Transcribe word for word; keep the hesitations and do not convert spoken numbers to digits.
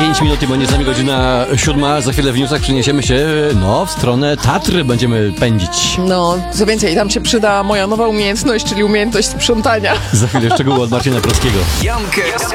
pięć minut i będzie z nami godzina siódma. Za chwilę w newsach przeniesiemy się, no, w stronę Tatry będziemy pędzić. No, co więcej, tam się przyda moja nowa umiejętność, czyli umiejętność sprzątania. Za chwilę szczegóły od Marcina Prostkiego.